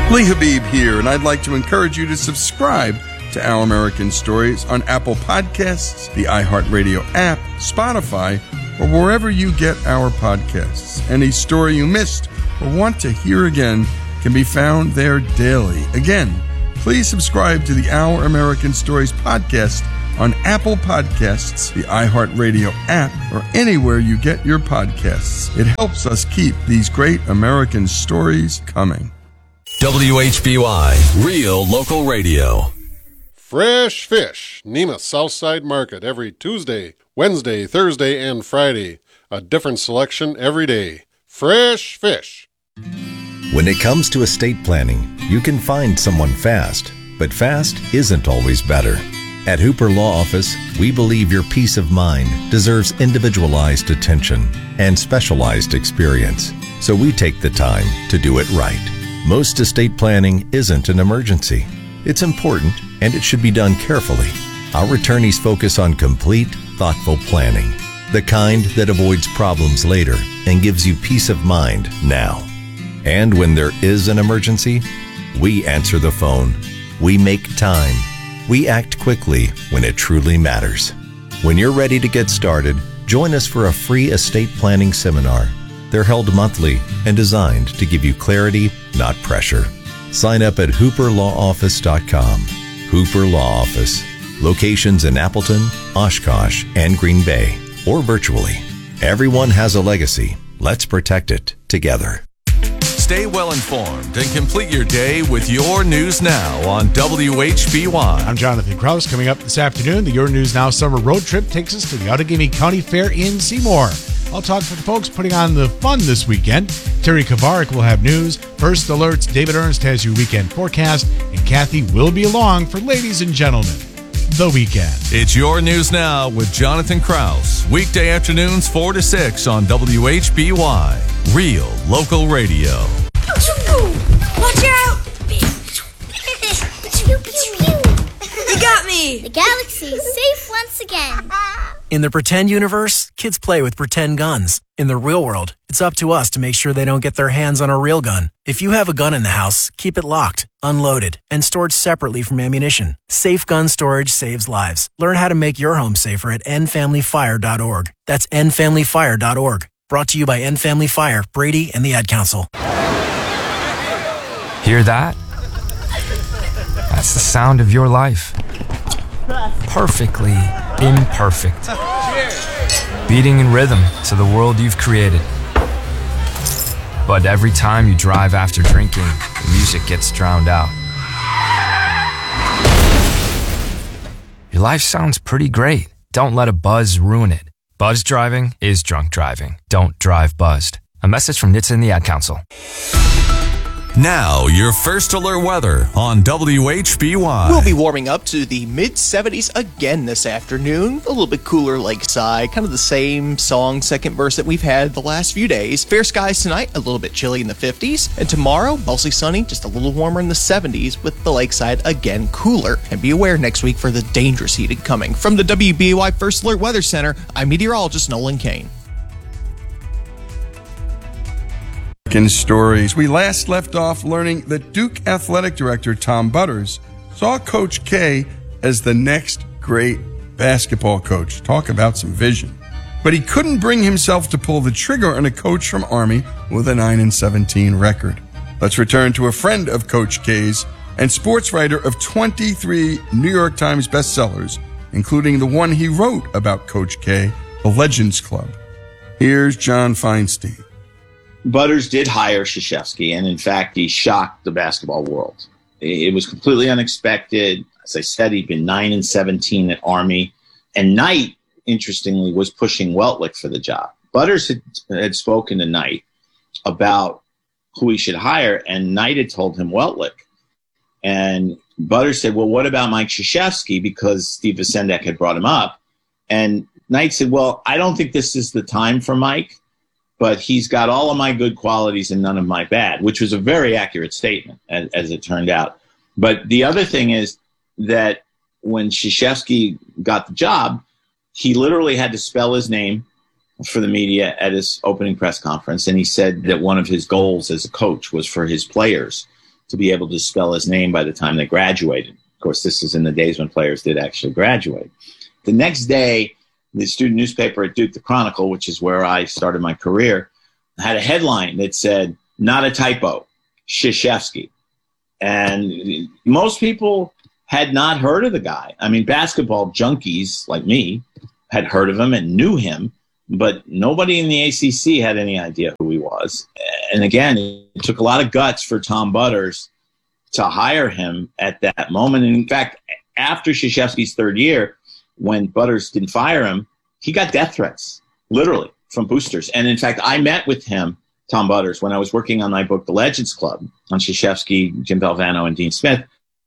Lee Habib here, and I'd like to encourage you to subscribe to Our American Stories on Apple Podcasts, the iHeartRadio app, Spotify, or wherever you get our podcasts. Any story you missed or want to hear again can be found there daily. Again, please subscribe to the Our American Stories podcast on Apple Podcasts, the iHeartRadio app, or anywhere you get your podcasts. It helps us keep these great American stories coming. WHBY, Real Local Radio. Fresh Fish, Nema Southside Market, every Tuesday, Wednesday, Thursday, and Friday. A different selection every day. Fresh Fish. When it comes to estate planning, you can find someone fast, but fast isn't always better. At Hooper Law Office, we believe your peace of mind deserves individualized attention and specialized experience, so we take the time to do it right. Most estate planning isn't an emergency. It's important, and it should be done carefully. Our attorneys focus on complete, thoughtful planning, the kind that avoids problems later and gives you peace of mind now. And when there is an emergency, we answer the phone. We make time. We act quickly when it truly matters. When you're ready to get started, join us for a free estate planning seminar. They're held monthly and designed to give you clarity, not pressure. Sign up at hooperlawoffice.com. Hooper Law Office. Locations in Appleton, Oshkosh, and Green Bay, or virtually. Everyone has a legacy. Let's protect it together. Stay well informed and complete your day with Your News Now on WHBY. I'm Jonathan Krause. Coming up this afternoon, the Your News Now summer road trip takes us to the Outagamie County Fair in Seymour. I'll talk to the folks putting on the fun this weekend. Terry Kavarik will have news. First Alerts, David Ernst has your weekend forecast, and Kathy will be along for Ladies and Gentlemen, the weekend. It's Your News Now with Jonathan Krause. Weekday afternoons 4 to 6 on WHBY. Real Local Radio. Watch out! You got me! The galaxy is safe once again. In the pretend universe, kids play with pretend guns. In the real world, it's up to us to make sure they don't get their hands on a real gun. If you have a gun in the house, keep it locked, unloaded, and stored separately from ammunition. Safe gun storage saves lives. Learn how to make your home safer at endfamilyfire.org. That's endfamilyfire.org. Brought to you by End Family Fire, Brady, and the Ad Council. Hear that? That's the sound of your life. Perfectly imperfect. Beating in rhythm to the world you've created. But every time you drive after drinking, the music gets drowned out. Your life sounds pretty great. Don't let a buzz ruin it. Buzz driving is drunk driving. Don't drive buzzed. A message from NHTSA and the Ad Council. Now, your first alert weather on WHBY. We'll be warming up to the mid-70s again this afternoon. A little bit cooler lakeside, kind of the same song, second verse that we've had the last few days. Fair skies tonight, a little bit chilly in the 50s. And tomorrow, mostly sunny, just a little warmer in the 70s with the lakeside again cooler. And be aware next week for the dangerous heating coming. From the WBY First Alert Weather Center, I'm meteorologist Nolan Kane. Stories. We last left off learning that Duke Athletic Director Tom Butters saw Coach K as the next great basketball coach. Talk about some vision. But he couldn't bring himself to pull the trigger on a coach from Army with a 9-17 record. Let's return to a friend of Coach K's and sports writer of 23 New York Times bestsellers, including the one he wrote about Coach K, The Legends Club. Here's John Feinstein. Butters did hire Krzyzewski, and in fact, he shocked the basketball world. It was completely unexpected. As I said, he'd been 9-17 at Army, and Knight, interestingly, was pushing Weltlich for the job. Butters had spoken to Knight about who he should hire, and Knight had told him Weltlich. And Butters said, well, what about Mike Krzyzewski? Because Steve Vacendak had brought him up. And Knight said, well, I don't think this is the time for Mike, but he's got all of my good qualities and none of my bad, which was a very accurate statement, as it turned out. But the other thing is that when Krzyzewski got the job, he literally had to spell his name for the media at his opening press conference, and he said that one of his goals as a coach was for his players to be able to spell his name by the time they graduated. Of course, this is in the days when players did actually graduate. The next day, the student newspaper at Duke, the Chronicle, which is where I started my career, had a headline that said, "Not a typo, Krzyzewski." And most people had not heard of the guy. I mean, basketball junkies like me had heard of him and knew him, but nobody in the ACC had any idea who he was. And again, it took a lot of guts for Tom Butters to hire him at that moment. And in fact, after Krzyzewski's third year, when Butters didn't fire him, he got death threats, literally, from boosters. And in fact, I met with him, Tom Butters, when I was working on my book, The Legends Club, on Krzyzewski, Jim Valvano, and Dean Smith.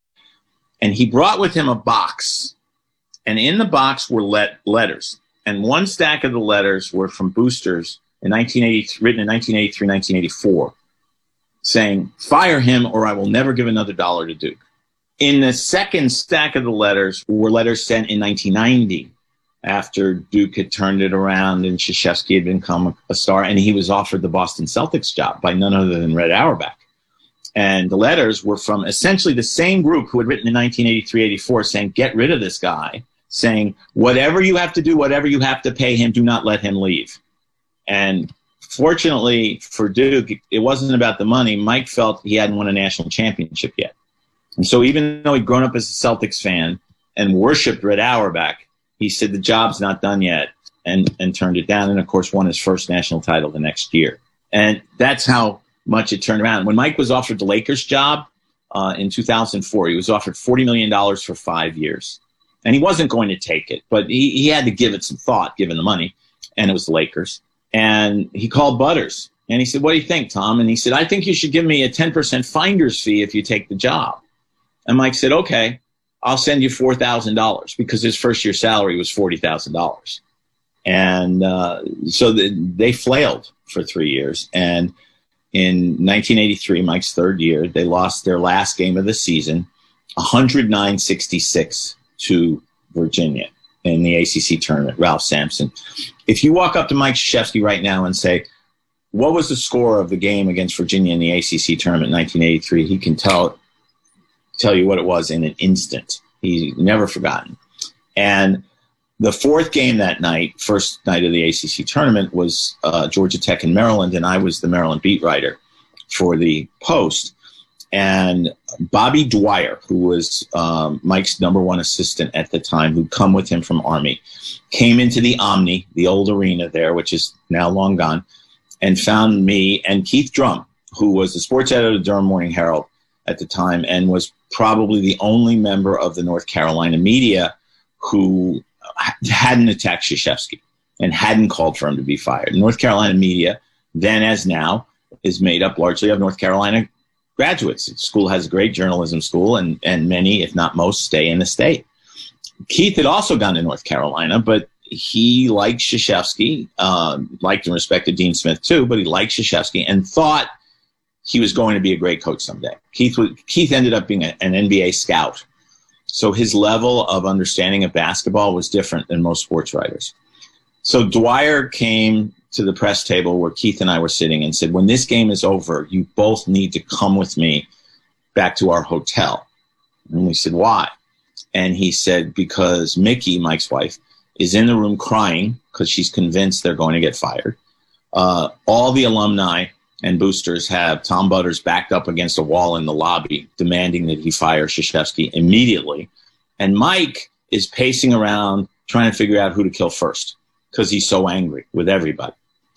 And he brought with him a box. And in the box were letters. And one stack of the letters were from boosters in 1980, written in 1983, 1984, saying, "Fire him or I will never give another dollar to Duke." In the second stack of the letters were letters sent in 1990 after Duke had turned it around and Krzyzewski had become a star, and he was offered the Boston Celtics job by none other than Red Auerbach. And the letters were from essentially the same group who had written in 1983-84 saying, "Get rid of this guy," saying, "Whatever you have to do, whatever you have to pay him, do not let him leave." And fortunately for Duke, it wasn't about the money. Mike felt he hadn't won a national championship yet. And so even though he'd grown up as a Celtics fan and worshipped Red Auerbach, he said the job's not done yet and turned it down, and of course won his first national title the next year. And that's how much it turned around. When Mike was offered the Lakers job in 2004, he was offered $40 million for 5 years. And he wasn't going to take it, but he had to give it some thought, given the money, and it was the Lakers. And he called Butters, and he said, "What do you think, Tom?" And he said, "I think you should give me a 10% finder's fee if you take the job." And Mike said, "Okay, I'll send you $4,000," because his first year salary was $40,000. And so they flailed for 3 years. And in 1983, Mike's third year, they lost their last game of the season, 109-66 to Virginia in the ACC tournament, Ralph Sampson. If you walk up to Mike Krzyzewski right now and say, "What was the score of the game against Virginia in the ACC tournament in 1983?" he can tell you what it was in an instant. He's never forgotten. And the fourth game that night, first night of the ACC tournament, was Georgia Tech in Maryland, and I was the Maryland beat writer for the Post. And Bobby Dwyer, who was Mike's number one assistant at the time, who'd come with him from Army, came into the Omni, the old arena there, which is now long gone, and found me and Keith Drum, who was the sports editor of the Durham Morning Herald at the time and was probably the only member of the North Carolina media who hadn't attacked Krzyzewski and hadn't called for him to be fired. North Carolina media, then as now, is made up largely of North Carolina graduates. The school has a great journalism school, and many, if not most, stay in the state. Keith had also gone to North Carolina, but he liked Krzyzewski, liked and respected Dean Smith too, but he liked Krzyzewski and thought he was going to be a great coach someday. Keith ended up being an NBA scout. So his level of understanding of basketball was different than most sports writers. So Dwyer came to the press table where Keith and I were sitting and said, "When this game is over, you both need to come with me back to our hotel." And we said, "Why?" And he said, "Because Mickey, Mike's wife, is in the room crying because she's convinced they're going to get fired. All the alumni and boosters have Tom Butters backed up against a wall in the lobby demanding that he fire Krzyzewski immediately. And Mike is pacing around trying to figure out who to kill first because he's so angry with everybody."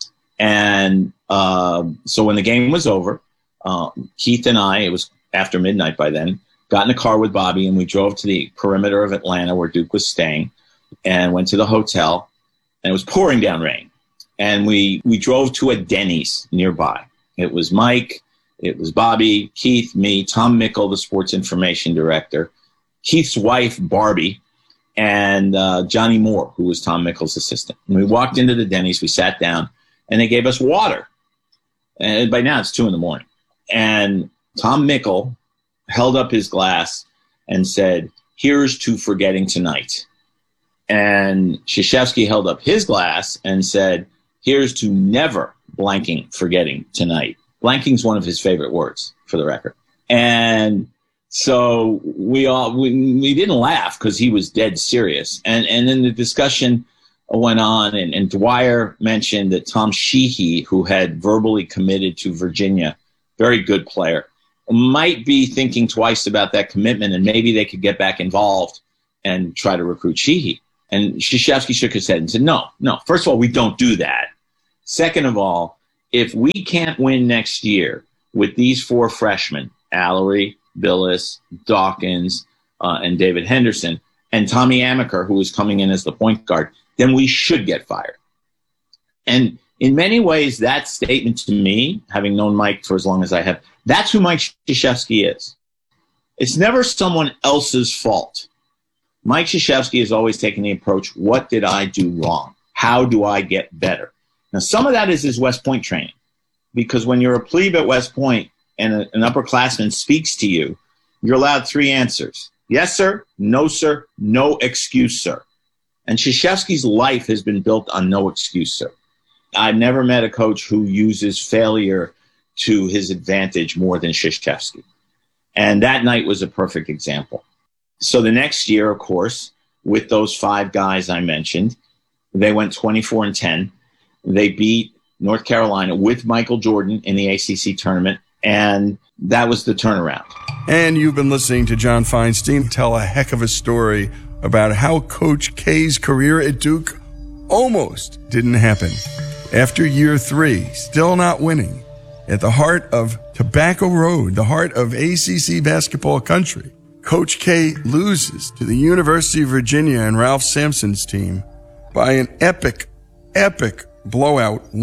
And so when the game was over, Keith and I, it was after midnight by then, got in a car with Bobby and we drove to the perimeter of Atlanta where Duke was staying and went to the hotel, and it was pouring down rain. And we drove to a Denny's nearby. It was Mike, it was Bobby, Keith, me, Tom Mickle, the sports information director, Keith's wife, Barbie, and Johnny Moore, who was Tom Mickle's assistant. And we walked into the Denny's, we sat down, and they gave us water. And by now it's 2 a.m. And Tom Mickle held up his glass and said, "Here's to forgetting tonight." And Krzyzewski held up his glass and said, "Here's to never blanking forgetting tonight." Blanking's one of his favorite words, for the record. And so we didn't laugh because he was dead serious. And then the discussion went on, and Dwyer mentioned that Tom Sheehy, who had verbally committed to Virginia, very good player, might be thinking twice about that commitment, and maybe they could get back involved and try to recruit Sheehy. And Krzyzewski shook his head and said, no. First of all, we don't do that. Second of all, if we can't win next year with these 4 freshmen, Allery, Billis, Dawkins, and David Henderson, and Tommy Amaker, who is coming in as the point guard, then we should get fired. And in many ways, that statement to me, having known Mike for as long as I have, that's who Mike Krzyzewski is. It's never someone else's fault. Mike Krzyzewski has always taken the approach, what did I do wrong? How do I get better? Now, some of that is his West Point training, because when you're a plebe at West Point and an upperclassman speaks to you, you're allowed 3 answers. Yes, sir. No, sir. No excuse, sir. And Krzyzewski's life has been built on no excuse, sir. I've never met a coach who uses failure to his advantage more than Krzyzewski. And that night was a perfect example. So the next year, of course, with those 5 guys I mentioned, they went 24-10. They beat North Carolina with Michael Jordan in the ACC tournament, and that was the turnaround. And you've been listening to John Feinstein tell a heck of a story about how Coach K's career at Duke almost didn't happen. After year 3, still not winning, at the heart of Tobacco Road, the heart of ACC basketball country, Coach K loses to the University of Virginia and Ralph Sampson's team by an epic blowout,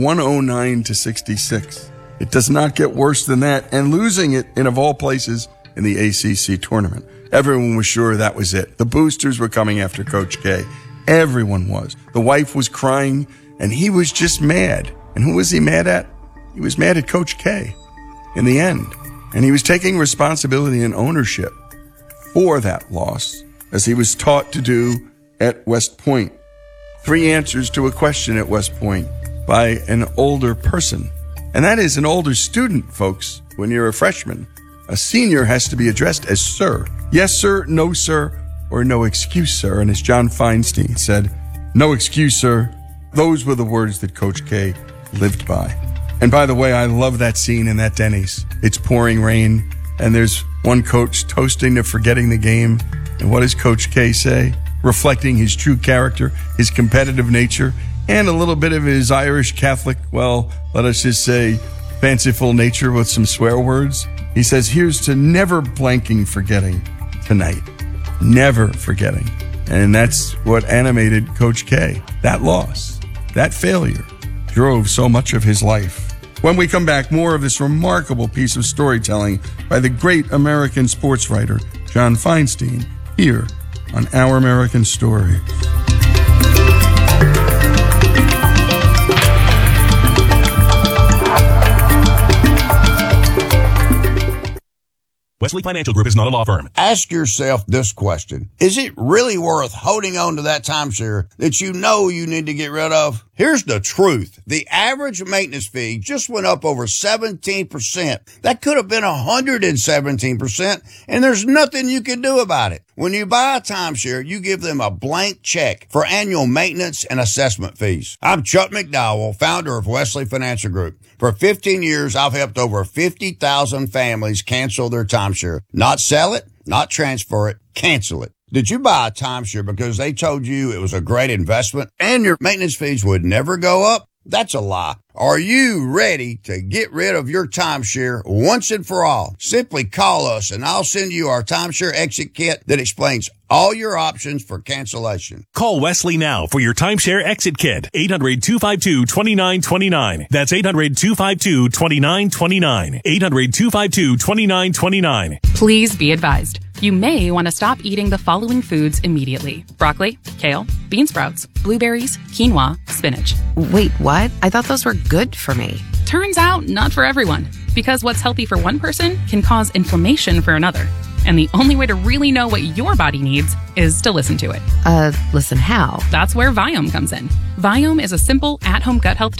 109-66. It does not get worse than that, and losing it in, of all places, in the ACC tournament. Everyone was sure that was it. The boosters were coming after Coach K. Everyone was. The wife was crying, and he was just mad. And who was he mad at? He was mad at Coach K in the end. And he was taking responsibility and ownership for that loss, as he was taught to do at West Point. 3 answers to a question at West Point by an older person. And that is an older student, folks. When you're a freshman, a senior has to be addressed as sir. Yes, sir, no, sir, or no excuse, sir. And as John Feinstein said, no excuse, sir. Those were the words that Coach K lived by. And by the way, I love that scene in that Denny's. It's pouring rain, and there's one coach toasting to forgetting the game. And what does Coach K say? Reflecting his true character, his competitive nature, and a little bit of his Irish Catholic, well, let us just say, fanciful nature with some swear words. He says, here's to never blanking forgetting tonight. Never forgetting. And that's what animated Coach K. That loss, that failure, drove so much of his life. When we come back, more of this remarkable piece of storytelling by the great American sports writer, John Feinstein, here on Our American Stories. Wesley Financial Group is not a law firm. Ask yourself this question. Is it really worth holding on to that timeshare that you know you need to get rid of? Here's the truth. The average maintenance fee just went up over 17%. That could have been 117%, and there's nothing you can do about it. When you buy a timeshare, you give them a blank check for annual maintenance and assessment fees. I'm Chuck McDowell, founder of Wesley Financial Group. For 15 years, I've helped over 50,000 families cancel their timeshare. Not sell it, not transfer it, cancel it. Did you buy a timeshare because they told you it was a great investment and your maintenance fees would never go up? That's a lie. Are you ready to get rid of your timeshare once and for all? Simply call us and I'll send you our timeshare exit kit that explains all your options for cancellation. Call Wesley now for your timeshare exit kit. 800-252-2929. That's 800-252-2929. 800-252-2929. Please be advised. You may want to stop eating the following foods immediately. Broccoli, kale, bean sprouts, blueberries, quinoa, spinach. Wait, what? I thought those were good for me. Turns out, not for everyone. Because what's healthy for one person can cause inflammation for another. And the only way to really know what your body needs is to listen to it. Listen how? That's where Viome comes in. Viome is a simple, at-home gut health test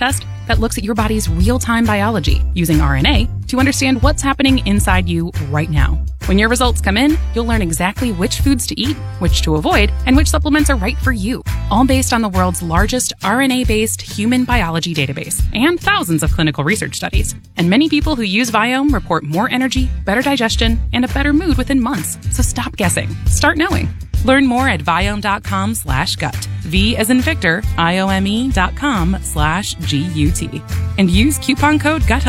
that looks at your body's real-time biology using RNA to understand what's happening inside you right now. When your results come in, you'll learn exactly which foods to eat, which to avoid, and which supplements are right for you, all based on the world's largest RNA-based human biology database and thousands of clinical research studies. And many people who use Viome report more energy, better digestion, and a better mood within months. So stop guessing. Start knowing. Learn more at Viome.com/gut. V as in Victor, IOME.com/GUT. And use coupon code GUT